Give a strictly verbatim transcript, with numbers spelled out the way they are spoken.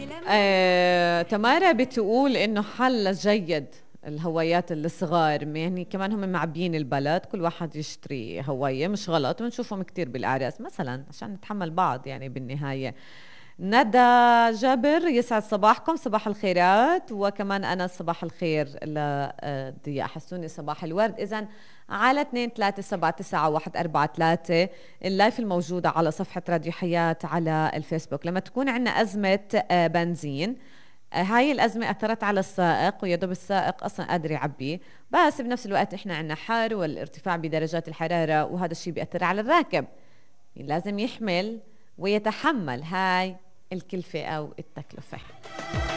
آه، تمارا بتقول انه حل جيد الهوايات الصغار، يعني كمان هم معبيين البلد، كل واحد يشتري هواية، مش غلط، ونشوفهم كتير بالأعراس مثلا عشان نتحمل بعض يعني بالنهاية. ندى جابر، يسعد صباحكم، صباح الخيرات، وكمان أنا صباح الخير لضياء حسوني، صباح الورد. إذن على اثنين ثلاثة سبعة تسعة واحد أربعة ثلاثة اللايف الموجودة على صفحة راديو حياة على الفيسبوك. لما تكون عندنا أزمة آه، بنزين، آه، هاي الأزمة أثرت على السائق، ويدوب السائق أصلا قادر يعبيه، بس بنفس الوقت إحنا عندنا حر والارتفاع بدرجات الحرارة، وهذا الشيء بيأثر على الراكب، لازم يحمل ويتحمل هاي الكلفة أو التكلفة.